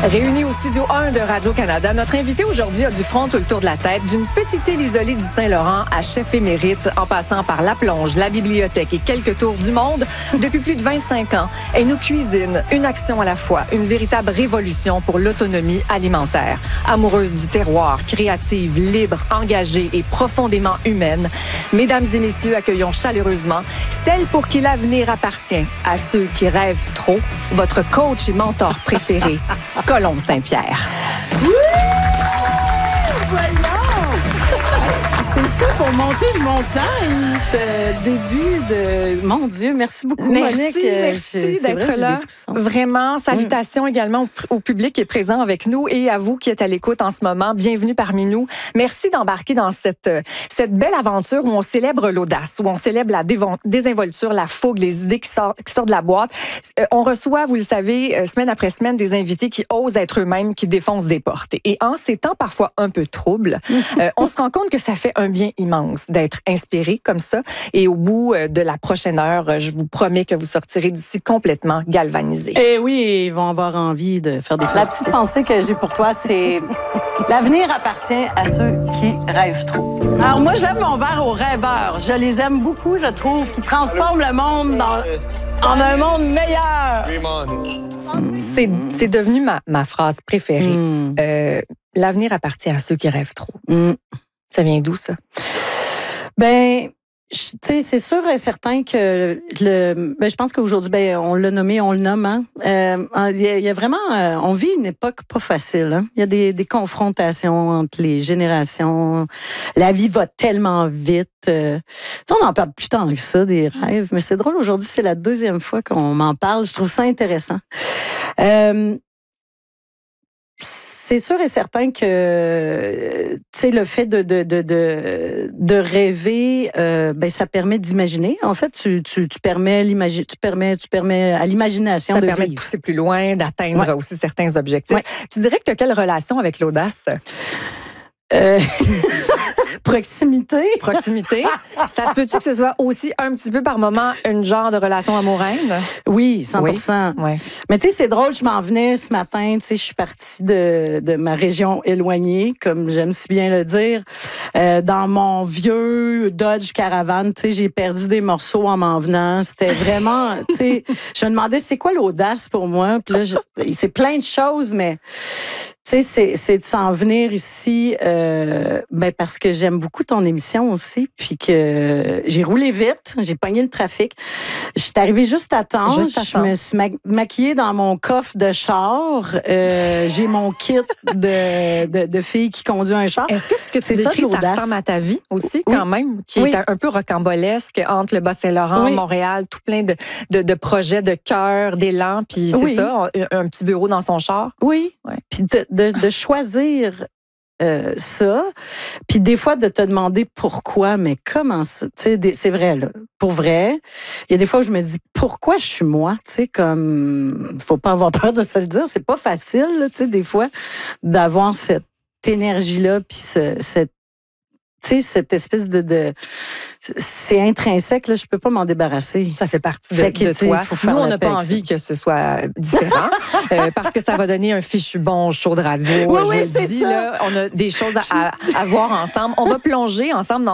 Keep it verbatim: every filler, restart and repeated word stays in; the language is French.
Réunis au studio un de Radio-Canada, notre invité aujourd'hui a du front tout le tour de la tête, d'une petite île isolée du Saint-Laurent à chef émérite, en passant par la plonge, la bibliothèque et quelques tours du monde. Depuis plus de vingt-cinq ans, elle nous cuisine une action à la fois, une véritable révolution pour l'autonomie alimentaire. Amoureuse du terroir, créative, libre, engagée et profondément humaine, mesdames et messieurs, accueillons chaleureusement celle pour qui l'avenir appartient, à ceux qui rêvent trop, votre coach et mentor préféré, Colombe Saint-Pierre. Oui! Voyons! C'est fait pour monter une montagne, ce début de... Mon Dieu, merci beaucoup, merci, Monique. Merci c'est d'être vrai, là. Vraiment, salutations mmh. également au, au public qui est présent avec nous et à vous qui êtes à l'écoute en ce moment. Bienvenue parmi nous. Merci d'embarquer dans cette, cette belle aventure où on célèbre l'audace, où on célèbre la dévon- désinvolture, la fougue, les idées qui sortent, qui sortent de la boîte. Euh, on reçoit, vous le savez, euh, semaine après semaine, des invités qui osent être eux-mêmes, qui défoncent des portes. Et en ces temps parfois un peu troubles, euh, on se rend compte que ça fait un bien immense d'être inspiré comme ça. Et au bout de la prochaine heure, je vous promets que vous sortirez d'ici complètement galvanisé. Eh oui, ils vont avoir envie de faire des... La petite pensée que j'ai pour toi, c'est l'avenir appartient à ceux qui rêvent trop. Alors moi, j'aime mon verre aux rêveurs. Je les aime beaucoup, je trouve, qu'ils transforment le monde dans, en un monde meilleur. C'est, c'est devenu ma, ma phrase préférée. Mm. Euh, l'avenir appartient à ceux qui rêvent trop. Mm. Ça vient d'où, ça? Ben, tu sais, c'est sûr et certain que le. Ben, je pense qu'aujourd'hui, ben, on l'a nommé, on le nomme. Hein? Euh, il y a vraiment, euh, on vit une époque pas facile. Hein? Il y a des, des confrontations entre les générations. La vie va tellement vite. Euh, on n'en parle plus tant que ça des rêves, mais c'est drôle. Aujourd'hui, c'est la deuxième fois qu'on m'en parle. Je trouve ça intéressant. Euh, C'est sûr et certain que, tu sais, le fait de, de, de, de, de rêver, euh, ben, ça permet d'imaginer. En fait, tu, tu, tu permets l'imagi- tu permets, tu permets à l'imagination ça de permet vivre. de pousser plus loin, d'atteindre ouais. aussi certains objectifs. Ouais. Tu dirais que tu as quelle relation avec l'audace? Euh... Proximité. Proximité. Ça se peut-tu que ce soit aussi un petit peu par moment une genre de relation amoureuse? Oui, cent pour cent. Oui. Ouais. Mais tu sais, c'est drôle, je m'en venais ce matin, tu sais, je suis partie de, de ma région éloignée, comme j'aime si bien le dire, euh, dans mon vieux Dodge Caravan, tu sais, j'ai perdu des morceaux en m'en venant. C'était vraiment, tu sais, je me demandais c'est quoi l'audace pour moi? Puis là, je, c'est plein de choses, mais... Tu sais, c'est, c'est de s'en venir ici euh, ben parce que j'aime beaucoup ton émission aussi, puis que j'ai roulé vite, j'ai pogné le trafic. Je suis arrivée juste à temps, juste à je temps. me suis ma- maquillée dans mon coffre de char. Euh, j'ai mon kit de, de, de fille qui conduit un char. Est-ce que ce que tu décris, ça, ça ressemble à ta vie aussi, oui. quand même, qui oui. est un peu rocambolesque entre le Bas-Saint-Laurent, oui. Montréal, tout plein de, de, de projets de cœur, d'élan, puis c'est oui. ça, un, un petit bureau dans son char? Oui, ouais. Puis de, De, de choisir euh, ça, puis des fois de te demander pourquoi, mais comment ça, tu sais, c'est vrai, là, pour vrai, il y a des fois où je me dis, pourquoi je suis moi, tu sais, comme, faut pas avoir peur de se le dire, c'est pas facile, tu sais, des fois, d'avoir cette énergie-là, puis ce, cette tu sais, cette espèce de, de... C'est intrinsèque, là, je peux pas m'en débarrasser. Ça fait partie de, fait que, de toi. Nous, on n'a pas envie que ce soit différent, euh, parce que ça va donner un fichu bon show de radio. Oui, je oui, le c'est dis, ça. Là, on a des choses à, à, à voir ensemble. On va plonger ensemble dans